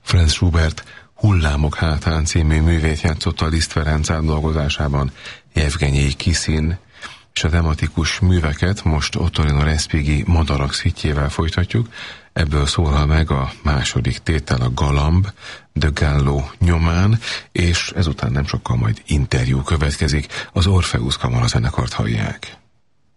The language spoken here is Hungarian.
Franz Schubert Hullámok hátán című művét játszotta Liszt Ferenc átdolgozásában Jevgenyi Kiszin, és a tematikus műveket most Ottorino Respighi Madarak szitjével folytatjuk. Ebből szólal meg a második tétel, a Galamb, de Gallo nyomán, és ezután nem sokkal majd interjú következik, az Orpheus kamarazenekart hallják.